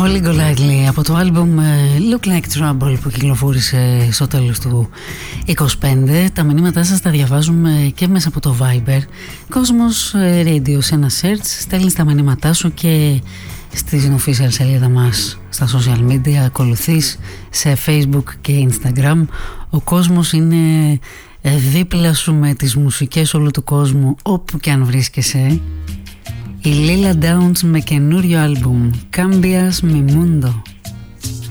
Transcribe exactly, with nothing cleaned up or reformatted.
Holly Golightly από το άλμπουμ Look Like Trouble που κυκλοφόρησε στο τέλος του είκοσι πέντε. Τα μηνύματά σας τα διαβάζουμε και μέσα από το Viber. Κόσμος Radio, σε ένα search στέλνεις τα μηνύματά σου και στην official σελίδα μας στα social media, ακολουθείς σε Facebook και Instagram. Ο κόσμος είναι δίπλα σου με τις μουσικές όλου του κόσμου όπου και αν βρίσκεσαι. Η Lila Downs με καινούριο άλμπουμ Cambias mi mundo.